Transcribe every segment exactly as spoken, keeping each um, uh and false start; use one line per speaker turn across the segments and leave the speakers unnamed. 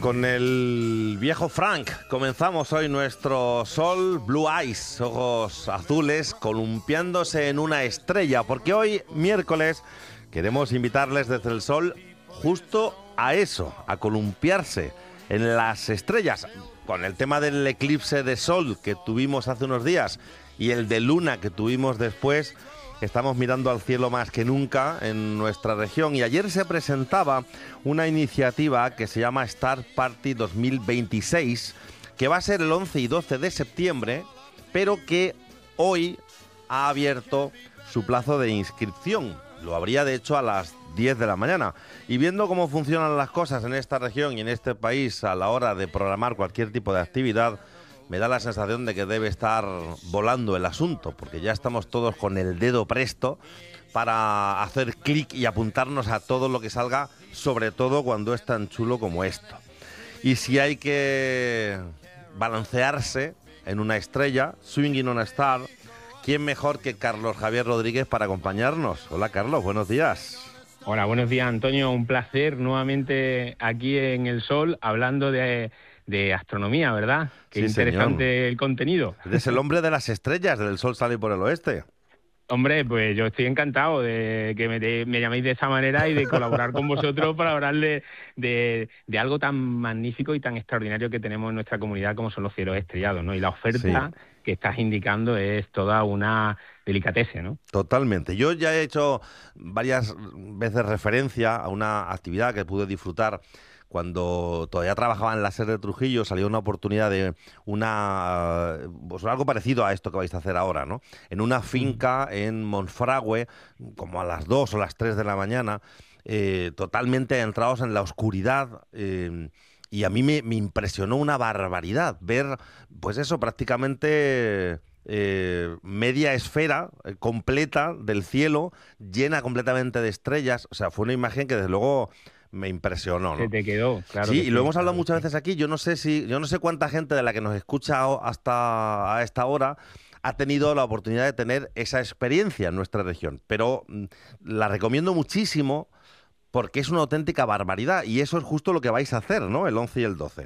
Con el viejo Frank comenzamos hoy nuestro Sol Blue Eyes, ojos azules columpiándose en una estrella, porque hoy, miércoles, queremos invitarles desde el Sol justo a eso, a columpiarse en las estrellas. Con el tema del eclipse de Sol que tuvimos hace unos días y el de Luna que tuvimos después, estamos mirando al cielo más que nunca en nuestra región, y ayer se presentaba una iniciativa que se llama Star Party dos mil veintiséis, que va a ser el once y doce de septiembre, pero que hoy ha abierto su plazo de inscripción. Lo habría de hecho a las diez de la mañana. Y viendo cómo funcionan las cosas en esta región y en este país a la hora de programar cualquier tipo de actividad, me da la sensación de que debe estar volando el asunto, porque ya estamos todos con el dedo presto para hacer clic y apuntarnos a todo lo que salga, sobre todo cuando es tan chulo como esto. Y si hay que balancearse en una estrella, swinging on a star, ¿quién mejor que Carlos Javier Rodríguez para acompañarnos? Hola Carlos, buenos días.
Hola, buenos días Antonio, un placer nuevamente aquí en el Sol hablando de... de astronomía, ¿verdad? Qué sí, interesante, señor. El contenido.
Eres el hombre de las estrellas, del Sol sale por el oeste.
Hombre, pues yo estoy encantado de que me, de, me llaméis de esa manera y de colaborar con vosotros para hablar de, de, de algo tan magnífico y tan extraordinario que tenemos en nuestra comunidad como son los cielos estrellados, ¿no? Y la oferta sí. que estás indicando es toda una delicatese, ¿no?
Totalmente. Yo ya he hecho varias veces referencia a una actividad que pude disfrutar cuando todavía trabajaba en la SER de Trujillo. Salió una oportunidad de una pues algo parecido a esto que vais a hacer ahora, ¿no? En una finca en Monfragüe, como a las dos o las tres de la mañana, eh, totalmente entrados en la oscuridad, eh, y a mí me, me impresionó una barbaridad ver, pues eso, prácticamente... Eh, media esfera eh, completa del cielo, llena completamente de estrellas. O sea, fue una imagen que desde luego me impresionó, ¿no?
Se te quedó, claro.
Sí, y
sí,
lo hemos hablado
claro,
muchas
sí.
veces aquí. Yo no sé si, yo no sé cuánta gente de la que nos escucha hasta a esta hora ha tenido la oportunidad de tener esa experiencia en nuestra región, pero mm, la recomiendo muchísimo porque es una auténtica barbaridad, y eso es justo lo que vais a hacer, ¿no? El once y el doce.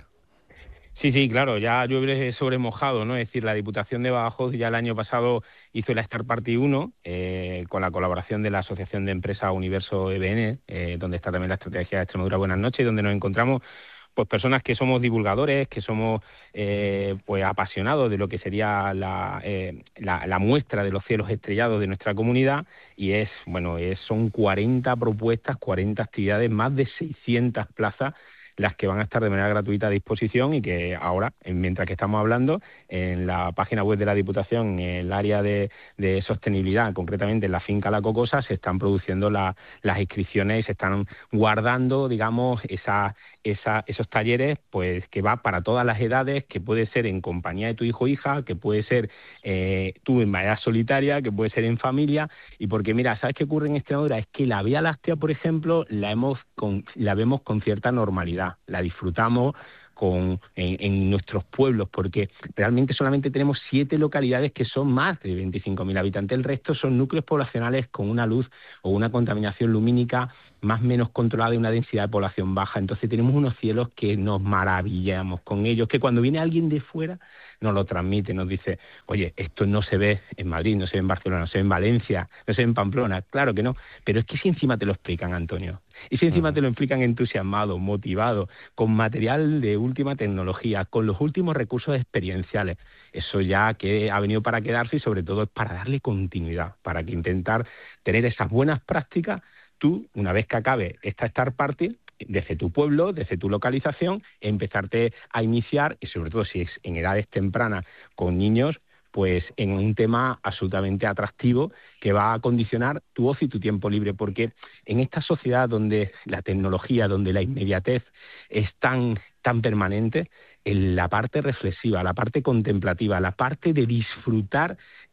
Sí, sí, claro, ya llueve sobre mojado, ¿no? Es decir, la Diputación de Badajoz ya el año pasado hizo la Star Party uno, eh, con la colaboración de la Asociación de Empresas Universo E B N, eh, donde está también la Estrategia de Extremadura Buenas Noches, donde nos encontramos pues personas que somos divulgadores, que somos eh, pues apasionados de lo que sería la, eh, la, la muestra de los cielos estrellados de nuestra comunidad, y es, bueno, es, son cuarenta propuestas, cuarenta actividades, más de seiscientas plazas, las que van a estar de manera gratuita a disposición, y que ahora, mientras que estamos hablando, en la página web de la Diputación, en el área de, de sostenibilidad, concretamente en la finca La Cocosa, se están produciendo la, las inscripciones y se están guardando, digamos, esa, esa, esos talleres, pues que va para todas las edades, que puede ser en compañía de tu hijo o hija, que puede ser eh, tú en manera solitaria, que puede ser en familia. Y porque, mira, ¿sabes qué ocurre en Extremadura? Es que la Vía Láctea, por ejemplo, la, hemos con, la vemos con cierta normalidad. La disfrutamos con, en, en nuestros pueblos, porque realmente solamente tenemos siete localidades que son más de veinticinco mil habitantes. El resto son núcleos poblacionales con una luz o una contaminación lumínica más o menos controlada y una densidad de población baja. Entonces tenemos unos cielos que nos maravillamos con ellos, que cuando viene alguien de fuera nos lo transmite, nos dice, oye, esto no se ve en Madrid, no se ve en Barcelona, no se ve en Valencia, no se ve en Pamplona. Claro que no, pero es que si encima te lo explican, Antonio, y si encima te lo explican entusiasmado, motivado, con material de última tecnología, con los últimos recursos experienciales, eso ya que ha venido para quedarse, y sobre todo es para darle continuidad, para que intentar tener esas buenas prácticas. Tú, una vez que acabe esta Star Party, desde tu pueblo, desde tu localización, empezarte a iniciar, y sobre todo si es en edades tempranas con niños, pues en un tema absolutamente atractivo que va a condicionar tu ocio y tu tiempo libre, porque en esta sociedad donde la tecnología, donde la inmediatez es tan, tan permanente, en la parte reflexiva, la parte contemplativa, la parte de disfrutar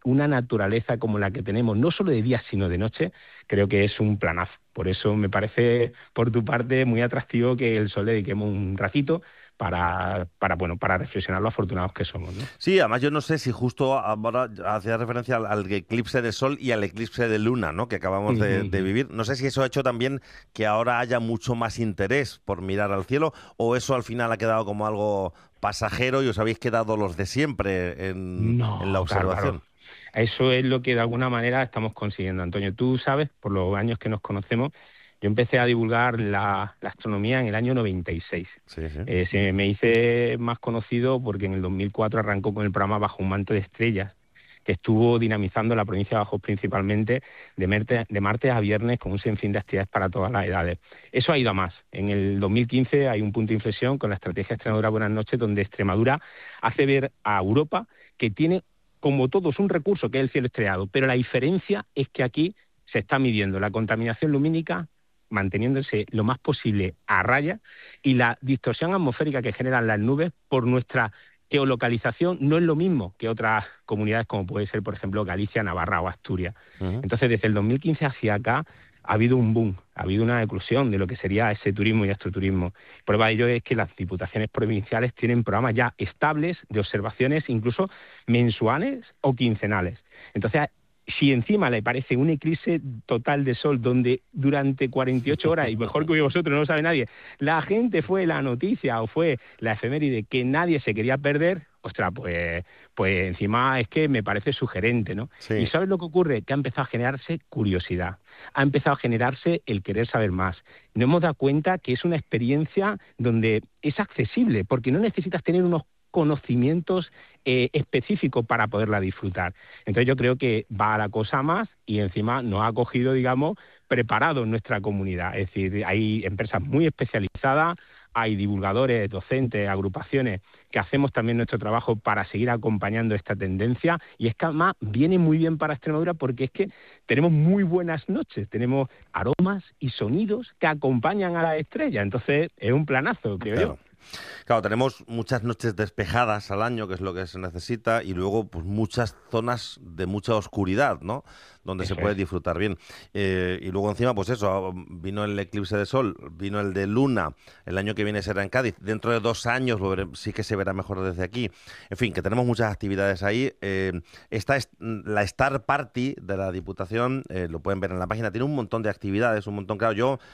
una naturaleza como la que tenemos, no solo de día, sino de noche, creo que es un planazo. Por eso me parece, por tu parte, muy atractivo que el Sol le dediquemos un ratito para, para, bueno, para reflexionar lo afortunados que somos, ¿no?
Sí, además yo no sé si justo ahora hacía referencia al, al eclipse de Sol y al eclipse de Luna, ¿no?, que acabamos de, de vivir. No sé si eso ha hecho también que ahora haya mucho más interés por mirar al cielo, o eso al final ha quedado como algo pasajero y os habéis quedado los de siempre en, en la
No, claro,
observación.
claro. Eso es lo que de alguna manera estamos consiguiendo, Antonio. Tú sabes, por los años que nos conocemos, yo empecé a divulgar la, la astronomía en el año noventa y seis.
Sí, sí.
Eh, se me hice más conocido porque en el dos mil cuatro arrancó con el programa Bajo un manto de estrellas, que estuvo dinamizando la provincia de Badajoz principalmente de, merte, de martes a viernes con un sinfín de actividades para todas las edades. Eso ha ido a más. En el dos mil quince hay un punto de inflexión con la estrategia Extremadura Buenas Noches, donde Extremadura hace ver a Europa que tiene, como todos, un recurso que es el cielo estrellado, pero la diferencia es que aquí se está midiendo la contaminación lumínica manteniéndose lo más posible a raya y la distorsión atmosférica que generan las nubes por nuestra geolocalización no es lo mismo que otras comunidades como puede ser, por ejemplo, Galicia, Navarra o Asturias. Uh-huh. Entonces, desde el dos mil quince hacia acá ha habido un boom, ha habido una eclosión de lo que sería ese turismo y astroturismo. Prueba de ello es que las diputaciones provinciales tienen programas ya estables de observaciones, incluso mensuales o quincenales. Entonces, si encima le parece un eclipse total de sol donde durante cuarenta y ocho horas, y mejor que vosotros, no lo sabe nadie, la gente fue la noticia o fue la efeméride que nadie se quería perder, ostras, pues, pues encima es que me parece sugerente, ¿no? Sí. ¿Y sabes lo que ocurre? Que ha empezado a generarse curiosidad, ha empezado a generarse el querer saber más. Nos hemos dado cuenta que es una experiencia donde es accesible, porque no necesitas tener unos conocimientos eh, específicos para poderla disfrutar. Entonces yo creo que va a la cosa más y encima nos ha cogido, digamos, preparados en nuestra comunidad. Es decir, hay empresas muy especializadas, hay divulgadores, docentes, agrupaciones que hacemos también nuestro trabajo para seguir acompañando esta tendencia, y es que además viene muy bien para Extremadura porque es que tenemos muy buenas noches, tenemos aromas y sonidos que acompañan a la estrella, entonces es un planazo, creo
claro.
yo.
Claro, tenemos muchas noches despejadas al año, que es lo que se necesita, y luego pues muchas zonas de mucha oscuridad, ¿no?, donde eso se puede es. disfrutar bien. Eh, y luego encima, pues eso, vino el eclipse de sol, vino el de luna, el año que viene será en Cádiz, dentro de dos años lo veré, sí que se verá mejor desde aquí. En fin, que tenemos muchas actividades ahí. Eh, esta es la Star Party de la Diputación, eh, lo pueden ver en la página, tiene un montón de actividades, un montón, claro, yo...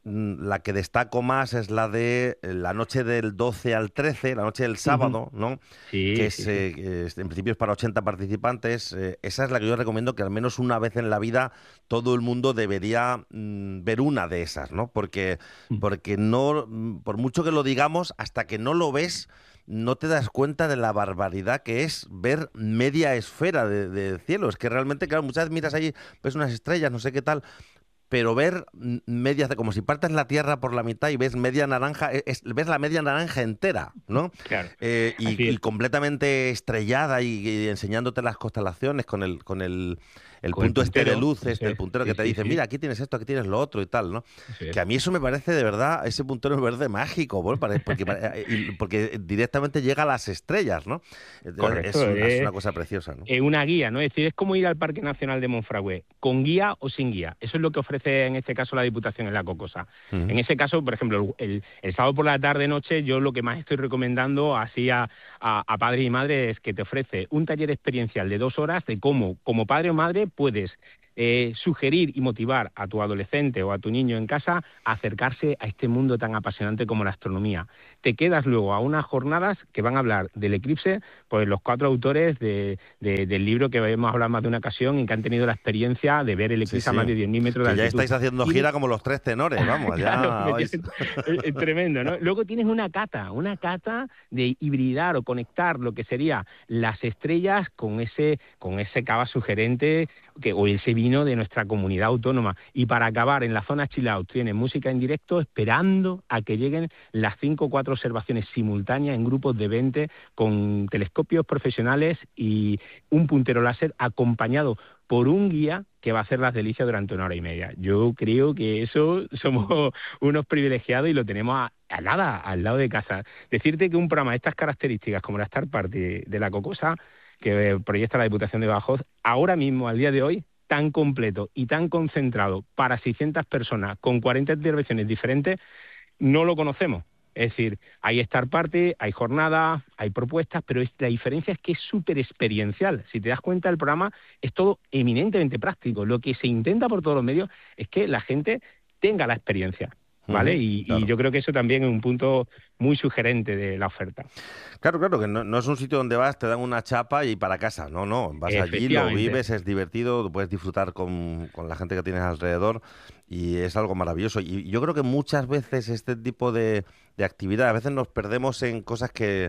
La que destaco más es la de la noche del doce al trece, la noche del sábado, uh-huh. ¿no?
Sí,
que es,
sí, sí.
Eh, es, en principio es para ochenta participantes. Eh, esa es la que yo recomiendo que al menos una vez en la vida todo el mundo debería mm, ver una de esas, ¿no? Porque, porque no, por mucho que lo digamos, hasta que no lo ves, no te das cuenta de la barbaridad que es ver media esfera de, de cielo. Es que realmente, claro, muchas veces miras allí, ves unas estrellas, no sé qué tal... pero ver media, como si partes la Tierra por la mitad y ves media naranja, es, ves la media naranja entera, ¿no?
Claro.
Eh, y, y completamente estrellada y, y enseñándote las constelaciones con el con el, el punto el este de luz, este, el puntero sí, que te sí, dice, sí. mira, aquí tienes esto, aquí tienes lo otro y tal, ¿no? Sí. Que a mí eso me parece de verdad, ese puntero me parece mágico, ¿no? porque, porque directamente llega a las estrellas, ¿no?
Correcto,
es, una,
es,
es una cosa preciosa, ¿no?
Es una guía, ¿no? Es decir, es como ir al Parque Nacional de Monfragüe, con guía o sin guía. Eso es lo que ofrece en este caso la Diputación en la Cocosa. Uh-huh. En ese caso, por ejemplo, el, el sábado por la tarde-noche, yo lo que más estoy recomendando así a, a, a padres y madres es que te ofrece un taller experiencial de dos horas de cómo, como padre o madre, puedes eh, sugerir y motivar a tu adolescente o a tu niño en casa a acercarse a este mundo tan apasionante como la astronomía. Te quedas luego a unas jornadas que van a hablar del eclipse, pues los cuatro autores de, de, del libro que hemos hablado más de una ocasión y que han tenido la experiencia de ver el eclipse sí, sí. a más de diez mil metros de
que
altitud.
Ya estáis haciendo gira como los tres tenores, vamos,
claro,
ya...
es, es tremendo, ¿no? Luego tienes una cata, una cata de hibridar o conectar lo que sería las estrellas con ese, con ese cava sugerente que, o ese vino de nuestra comunidad autónoma. Y para acabar, en la zona chill out tienes música en directo esperando a que lleguen las cinco o cuatro observaciones simultáneas en grupos de veinte con telescopios profesionales y un puntero láser acompañado por un guía que va a hacer las delicias durante una hora y media. Yo creo que eso somos unos privilegiados y lo tenemos a, a nada, al lado de casa. Decirte que un programa de estas características como la Star Party de la Cocosa que proyecta la Diputación de Badajoz, ahora mismo, al día de hoy, tan completo y tan concentrado para seiscientas personas con cuarenta intervenciones diferentes, no lo conocemos. Es decir, hay Star Party, hay jornadas, hay propuestas, pero es, la diferencia es que es súper experiencial. Si te das cuenta, el programa es todo eminentemente práctico. Lo que se intenta por todos los medios es que la gente tenga la experiencia, ¿vale? Uh-huh, y, claro. y yo creo que eso también es un punto muy sugerente de la oferta.
Claro, claro, que no, no es un sitio donde vas, te dan una chapa y para casa. No, no, vas allí, lo vives, es divertido, puedes disfrutar con, con la gente que tienes alrededor y es algo maravilloso. Y yo creo que muchas veces este tipo de, de actividad, a veces nos perdemos en cosas que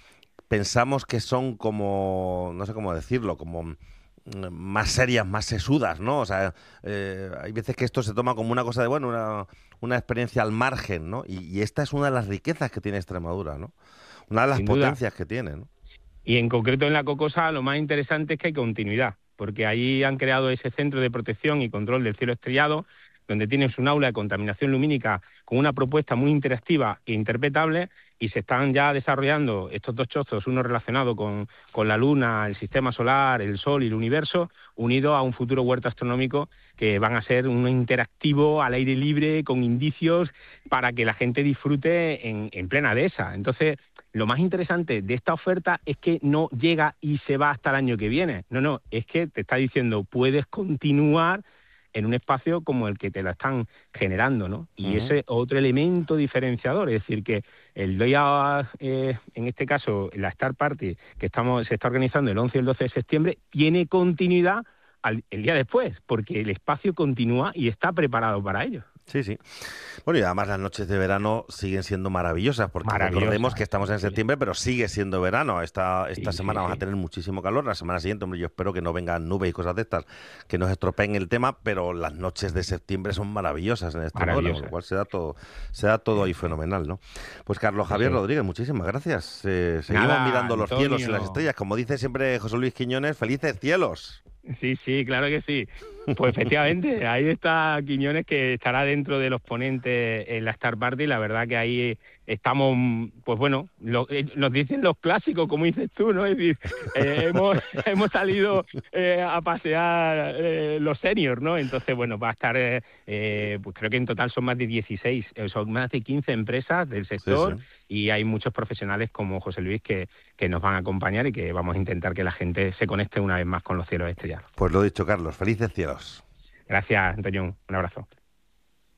pensamos que son como, no sé cómo decirlo, como más serias, más sesudas, ¿no? O sea, eh, hay veces que esto se toma como una cosa de, bueno, una, una experiencia al margen, ¿no? Y, y esta es una de las riquezas que tiene Extremadura, ¿no? Una de las Sin potencias duda. que tiene, ¿no?
Y en concreto en la Cocosa lo más interesante es que hay continuidad, porque ahí han creado ese centro de protección y control del cielo estrellado, donde tienes un aula de contaminación lumínica con una propuesta muy interactiva e interpretable, y se están ya desarrollando estos dos chozos, uno relacionado con, con la Luna, el sistema solar, el Sol y el universo, unido a un futuro huerto astronómico que van a ser un interactivo al aire libre, con indicios, para que la gente disfrute en, en plena dehesa. Entonces, lo más interesante de esta oferta es que no llega y se va hasta el año que viene. No, no, es que te está diciendo, puedes continuar en un espacio como el que te la están generando, ¿no? Y uh-huh. ese es otro elemento diferenciador, es decir, que el día, eh, en este caso, la Star Party, que estamos se está organizando el once y el doce de septiembre, tiene continuidad al, el día después, porque el espacio continúa y está preparado para ello.
Sí, sí. Bueno, y además las noches de verano siguen siendo maravillosas, porque Maravillosa, recordemos que estamos en septiembre, sí. pero sigue siendo verano. Esta, esta sí, semana sí, vamos sí. a tener muchísimo calor. La semana siguiente, hombre, yo espero que no vengan nubes y cosas de estas que nos estropeen el tema, pero las noches de septiembre son maravillosas en esta hora, con lo cual se da todo, se da todo ahí fenomenal, ¿no? Pues Carlos Javier sí. Rodríguez, muchísimas gracias. Eh, seguimos Nada, mirando los Antonio. cielos y las estrellas. Como dice siempre José Luis Quiñones, felices cielos.
Sí, sí, claro que sí. Pues efectivamente, ahí está Quiñones, que estará dentro de los ponentes en la Star Party. La verdad que ahí estamos, pues bueno, lo, nos dicen los clásicos, como dices tú, ¿no? Es decir, eh, hemos, hemos salido eh, a pasear eh, los seniors, ¿no? Entonces, bueno, va a estar, eh, pues creo que en total son más de dieciséis, eh, son más de quince empresas del sector. Sí, sí. Y hay muchos profesionales como José Luis que, que nos van a acompañar y que vamos a intentar que la gente se conecte una vez más con los cielos estrellados.
Pues lo dicho, Carlos, felices cielos.
Gracias, Antonio. Un abrazo.